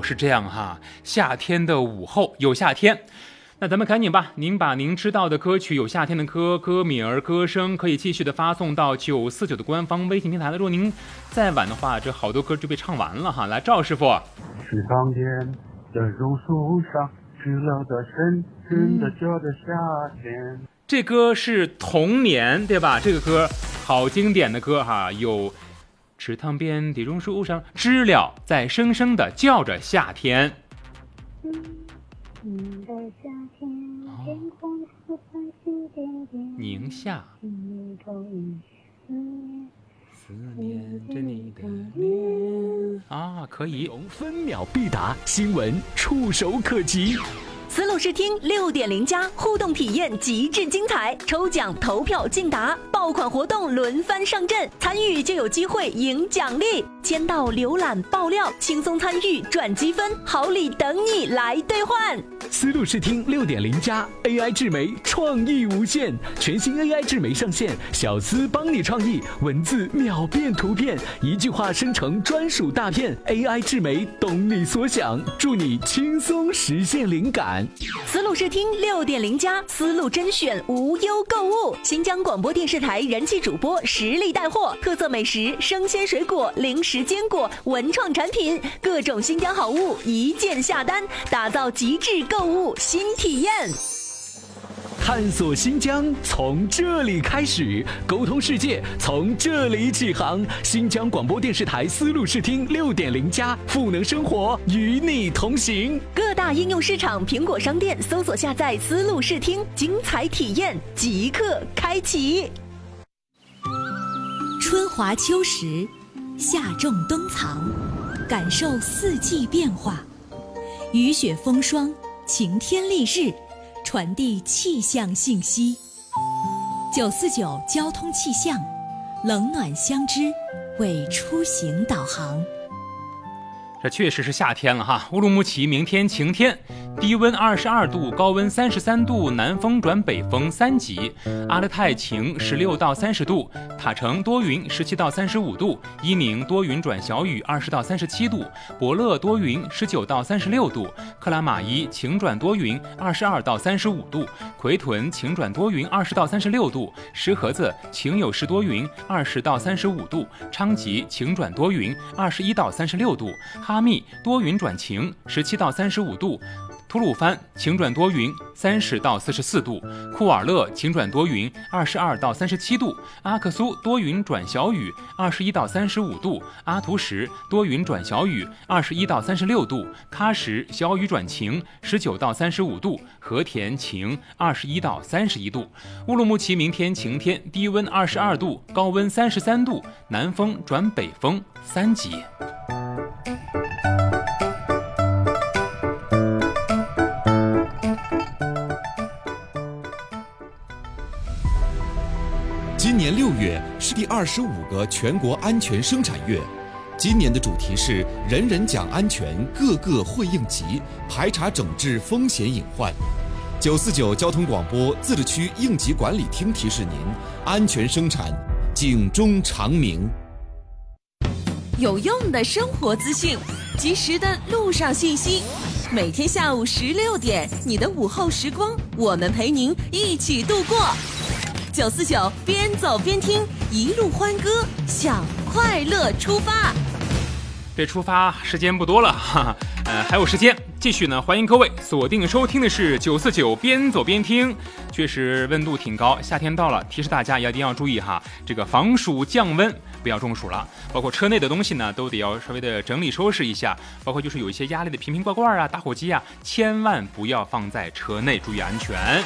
就是这样哈，夏天的午后有夏天。那咱们赶紧吧，您把您知道的歌曲有夏天的歌名儿、歌声可以继续的发送到949的官方微信平台了。如果您再晚的话，这好多歌就被唱完了哈。来，赵师傅。 池塘边的榕树上，知了的深深的叫着夏天。 这歌是童年对吧？这个歌好经典的歌哈，有池塘边的榕树上，知了在声声的叫着夏天。 你的夏天，天空似繁星点点， 宁夏，思念着你的脸啊，可以。 分秒必达，新闻触手可及。 思路视听6.0+互动体验极致精彩，抽奖投票竞答，爆款活动轮番上阵，参与就有机会赢奖励。签到、浏览、爆料，轻松参与赚积分，好礼等你来兑换。 思路视听6.0+ AI 智媒创意无限，全新 AI 智媒上线，小思帮你创意，文字秒变图片，一句话生成专属大片。AI 智媒懂你所想，助你轻松实现灵感。 思路视听6.0+思路甄选无忧购物，新疆广播电视台人气主播实力带货，特色美食、生鲜水果、零食坚果、文创产品，各种新疆好物一键下单，打造极致购物新体验。 探索新疆从这里开始，沟通世界从这里起航。新疆广播电视台思路视听6.0+赋能生活，与你同行。 各大应用市场、苹果商店搜索下载思路视听，精彩体验即刻开启。 春华秋实，夏种冬藏，感受四季变化，雨雪风霜，晴天丽日，传递气象信息。949交通气象，冷暖相知，为出行导航。 这确实是夏天了哈，乌鲁木齐明天晴天，低温22度，高温33度，南风转北风3级。阿勒泰晴16到30度，塔城多云17到35度，伊宁多云转小雨20到37度，博乐多云19到36度，克拉玛依晴转多云22到35度，奎屯晴转多云20到36度，石河子晴有时多云20到35度，昌吉晴转多云21到36度，哈密多云转晴17到35度，吐鲁番晴转多云30到44度，库尔勒晴转多云22到37度，阿克苏多云转小雨21到35度，阿图什多云转小雨21到36度，喀什小雨转晴19到35度，和田晴21到31度。乌鲁木齐明天晴天，低温22度，高温33度，南风转北风3级。 今年6月是第25个全国安全生产月，今年的主题是人人讲安全，个个会应急，排查整治风险隐患。949交通广播自治区应急管理厅提示您：安全生产，警钟长鸣。 有用的生活资讯，及时的路上信息。每天下午16点，你的午后时光，我们陪您一起度过。949边走边听，一路欢歌，向快乐出发。 这出发时间不多了哈，还有时间继续呢。欢迎各位锁定收听的是949边走边听。确实温度挺高，夏天到了，提示大家一定要注意哈，这个防暑降温，不要中暑了。包括车内的东西呢，都得要稍微的整理收拾一下。包括就是有一些压力的瓶瓶罐罐啊、打火机啊，千万不要放在车内，注意安全。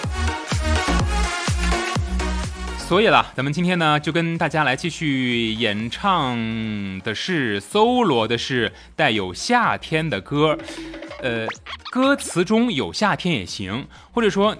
所以了，咱们今天呢就跟大家来继续演唱的是搜罗的是带有夏天的歌，歌词中有夏天也行，或者说